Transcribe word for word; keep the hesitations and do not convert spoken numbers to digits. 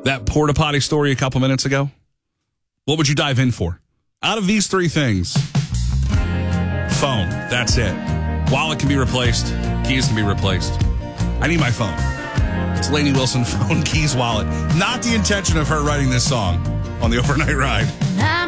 that porta potty story a couple minutes ago? What would you dive in for? Out of these three things, phone, that's it. Wallet can be replaced. Keys can be replaced. I need my phone. It's Lainey Wilson, phone, keys, wallet. Not the intention of her writing this song on the overnight ride.